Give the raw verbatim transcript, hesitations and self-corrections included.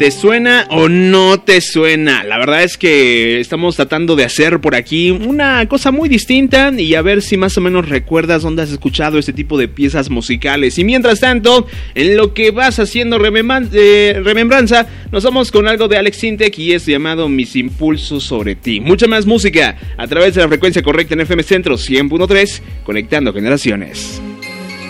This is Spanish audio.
¿Te suena o no te suena? La verdad es que estamos tratando de hacer por aquí una cosa muy distinta y a ver si más o menos recuerdas dónde has escuchado este tipo de piezas musicales. Y mientras tanto, en lo que vas haciendo remembran- eh, remembranza, nos vamos con algo de Alex Sintek y es llamado Mis Impulsos Sobre Ti. Mucha más música a través de la frecuencia correcta en F M Centro cien punto tres, conectando generaciones.